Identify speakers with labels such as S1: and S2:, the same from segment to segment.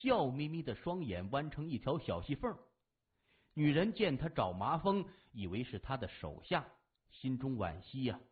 S1: 笑眯眯的双眼弯成一条小细缝。女人见他找麻风，以为是他的手下，心中惋惜呀。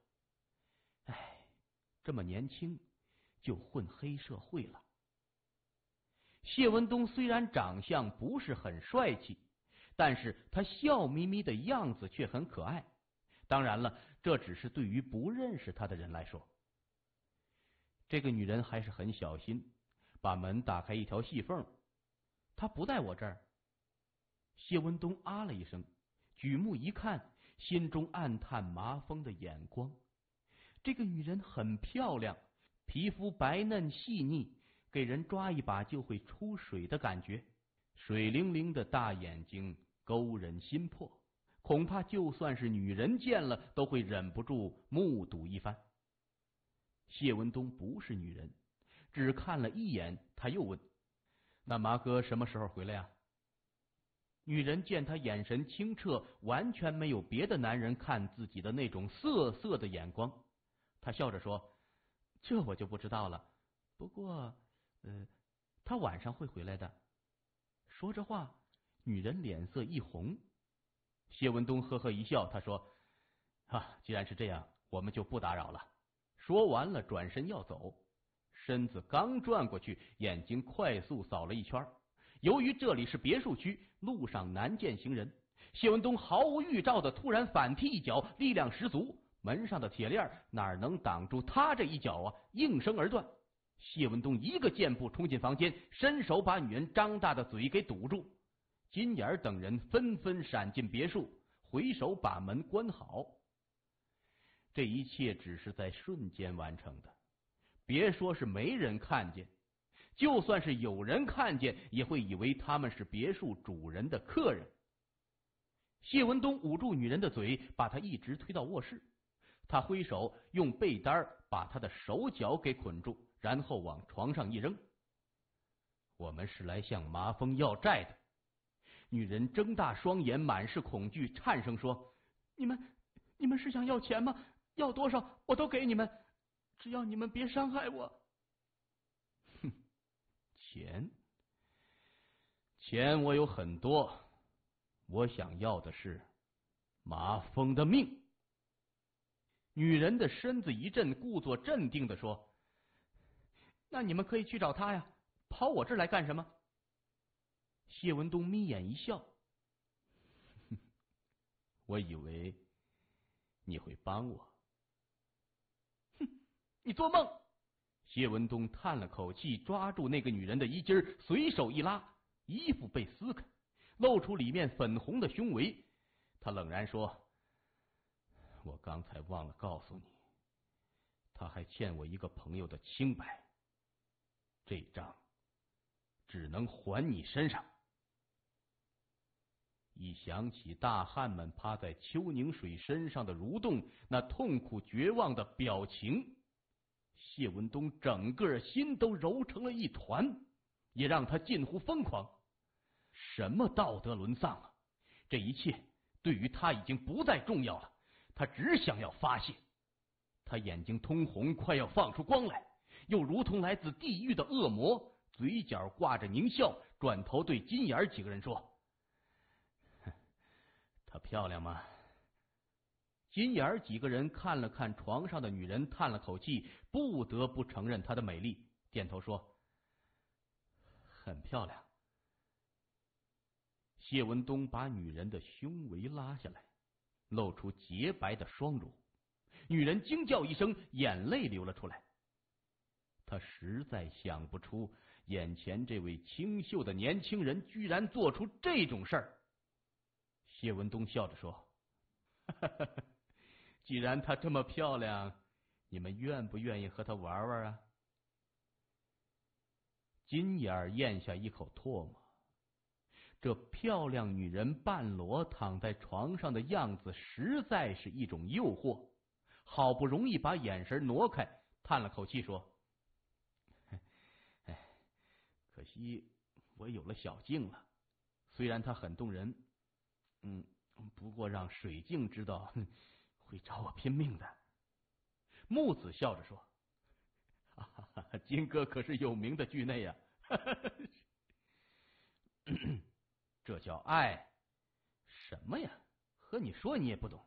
S1: 这么年轻就混黑社会了。谢文东虽然长相不是很帅气，但是他笑眯眯的样子却很可爱。当然了，这只是对于不认识他的人来说。这个女人还是很小心，把门打开一条细缝。她不在我这儿。谢文东啊了一声，举目一看，心中暗叹麻风的眼光。这个女人很漂亮，皮肤白嫩细腻，给人抓一把就会出水的感觉，水灵灵的大眼睛勾人心魄，恐怕就算是女人见了都会忍不住目睹一番。谢文东不是女人，只看了一眼，他又问：那麻哥什么时候回来呀？女人见他眼神清澈，完全没有别的男人看自己的那种涩涩的眼光，她笑着说：这我就不知道了，不过他晚上会回来的。说着话，女人脸色一红。谢文东呵呵一笑，他说：既然是这样，我们就不打扰了。说完了，转身要走，身子刚转过去，眼睛快速扫了一圈。由于这里是别墅区，路上难见行人，谢文东毫无预兆的突然反踢一脚，力量十足，门上的铁链哪能挡住他这一脚啊，应声而断。谢文东一个箭步冲进房间，伸手把女人张大的嘴给堵住。金眼等人纷纷闪进别墅，回手把门关好。这一切只是在瞬间完成的，别说是没人看见，就算是有人看见，也会以为他们是别墅主人的客人。谢文东捂住女人的嘴，把她一直推到卧室。他挥手用被单把她的手脚给捆住，然后往床上一扔。我们是来向麻风要债的。女人睁大双眼，满是恐惧，颤声说：你们是想要钱吗？要多少我都给你们，只要你们别伤害我。哼，钱我有很多，我想要的是麻风的命。女人的身子一震，故作镇定地说：那你们可以去找他呀，跑我这儿来干什么？谢文东眯眼一笑：我以为你会帮我。哼，你做梦！谢文东叹了口气，抓住那个女人的衣襟，随手一拉，衣服被撕开，露出里面粉红的胸围。他冷然说：我刚才忘了告诉你，他还欠我一个朋友的清白，这账只能还你身上。一想起大汉们趴在邱宁水身上的蠕动，那痛苦绝望的表情，谢文东整个心都揉成了一团，也让他近乎疯狂。什么道德沦丧啊！这一切对于他已经不再重要了，他只想要发泄。他眼睛通红，快要放出光来，又如同来自地狱的恶魔，嘴角挂着狞笑，转头对金眼几个人说：她漂亮吗？金眼几个人看了看床上的女人，叹了口气，不得不承认她的美丽，点头说：很漂亮。谢文东把女人的胸围拉下来，露出洁白的双乳。女人惊叫一声，眼泪流了出来。她实在想不出，眼前这位清秀的年轻人居然做出这种事儿。谢文东笑着说：既然她这么漂亮，你们愿不愿意和她玩玩啊？金眼咽下一口唾沫，这漂亮女人半裸躺在床上的样子实在是一种诱惑，好不容易把眼神挪开，叹了口气说：可惜我有了小静了，虽然她很动人，不过让水镜知道会找我拼命的。木子笑着说：金哥可是有名的剧内啊。 这叫爱？什么呀？和你说你也不懂。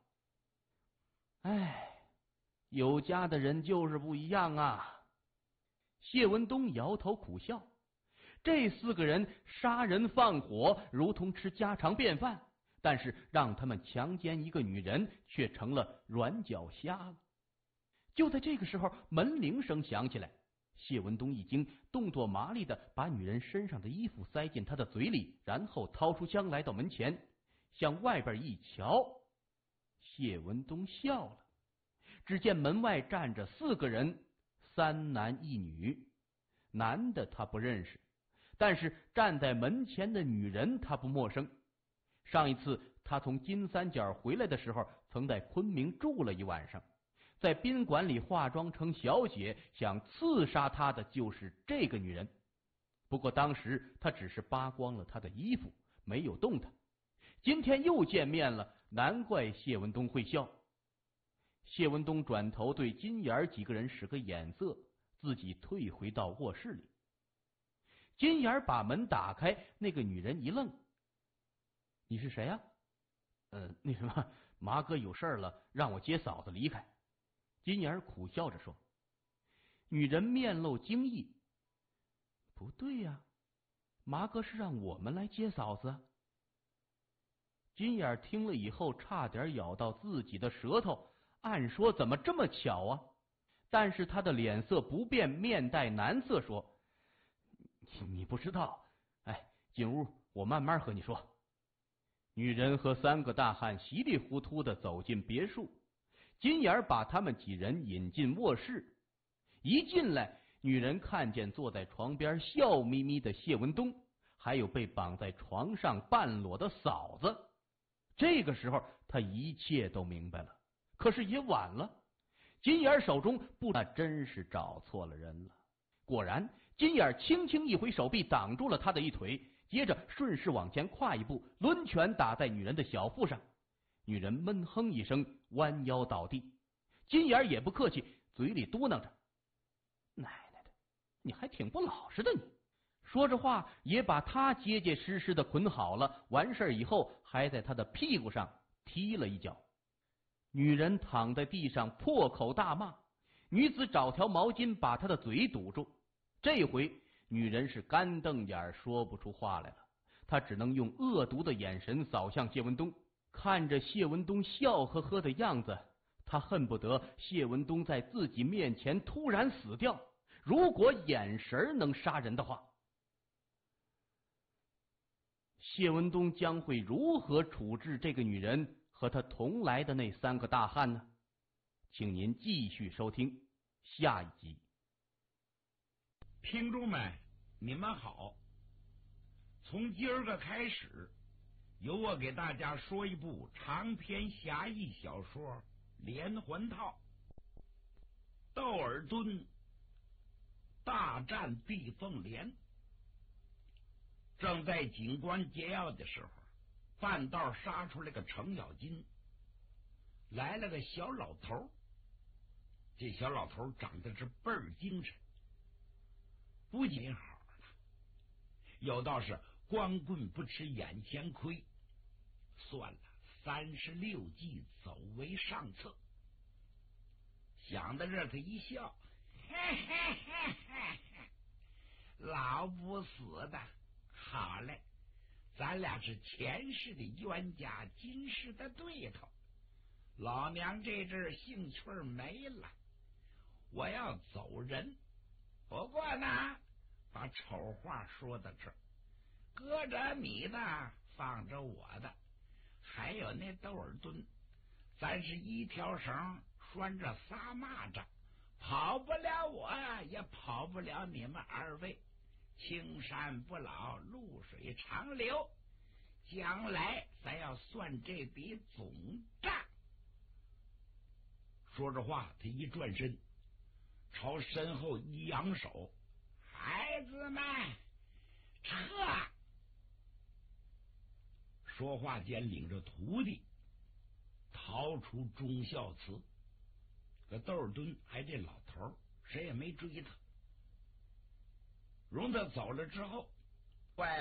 S1: 哎，有家的人就是不一样啊。谢文东摇头苦笑，这4个人杀人放火如同吃家常便饭，但是让他们强奸一个女人却成了软脚虾了。就在这个时候，门铃声响起来，谢文东一惊，动作麻利的把女人身上的衣服塞进她的嘴里，然后掏出枪来到门前，向外边一瞧。谢文东笑了，只见门外站着4个人，3男1女。男的他不认识，但是站在门前的女人他不陌生。上一次他从金三角回来的时候，曾在昆明住了一晚上，在宾馆里化妆成小姐，想刺杀他的就是这个女人。不过当时他只是扒光了她的衣服，没有动她。今天又见面了，难怪谢文东会笑。谢文东转头对金眼几个人使个眼色，自己退回到卧室里。金眼把门打开，那个女人一愣：“你是谁呀？”“那什么，麻哥有事了，让我接嫂子离开。”金眼苦笑着说。女人面露惊异：“不对呀，麻哥是让我们来接嫂子。”金眼听了以后差点咬到自己的舌头，按说怎么这么巧啊？但是他的脸色不变，面带难色说：“你不知道，进屋，我慢慢和你说。”女人和3个大汉稀里糊涂的走进别墅，金眼把他们几人引进卧室。一进来，女人看见坐在床边笑眯眯的谢文东，还有被绑在床上半裸的嫂子。这个时候他一切都明白了，可是也晚了。金眼手中不，那真是找错了人了。果然，金眼轻轻一挥手臂挡住了他的一腿，接着顺势往前跨一步，抡拳打在女人的小腹上。女人闷哼一声，弯腰倒地。金眼也不客气，嘴里嘟囔着：“奶奶的，你还挺不老实的你。”说着话也把他结结实实的捆好了，完事以后还在他的屁股上踢了一脚。女人躺在地上破口大骂，女子找条毛巾把她的嘴堵住。这回女人是干瞪眼说不出话来了，她只能用恶毒的眼神扫向谢文东。看着谢文东笑呵呵的样子，她恨不得谢文东在自己面前突然死掉，如果眼神能杀人的话。谢文东将会如何处置这个女人和她同来的那3个大汉呢？请您继续收听下一集。
S2: 听众们，你们好！从今儿个开始，由我给大家说一部长篇侠义小说《连环套》。窦尔敦大战毕凤莲。正在警官解药的时候，半道杀出来个程咬金，来了个小老头。这小老头长得是倍儿精神，不仅好了，有道是光棍不吃眼前亏。算了，36计走为上策。想到这，他一笑：“嘿嘿嘿嘿嘿，老不死的。好嘞，咱俩是前世的冤家，今世的对头。老娘这阵兴趣没了，我要走人。不过呢，把丑话说到这儿，搁着你的，放着我的，还有那窦尔敦，咱是一条绳拴着仨蚂蚱，跑不了我，也跑不了你们2位。青山不老，露水长流，将来咱要算这笔总账。”说着话，他一转身，朝身后一扬手：“孩子们，撤！”说话间，领着徒弟逃出忠孝祠。可窦尔敦还这老头，谁也没追他。容他走了之后，